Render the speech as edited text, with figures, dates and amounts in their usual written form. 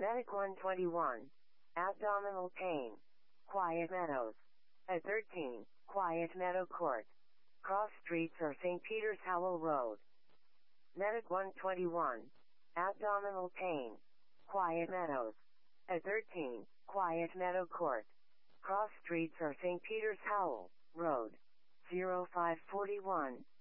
Medic 121. Abdominal pain. Quiet Meadows. At 13, Quiet Meadow Court. Cross streets or St. Peter's Howell Road. Medic 121. Abdominal pain. Quiet Meadows. At 13, Quiet Meadow Court. Cross streets or St. Peter's Howell Road. 0541.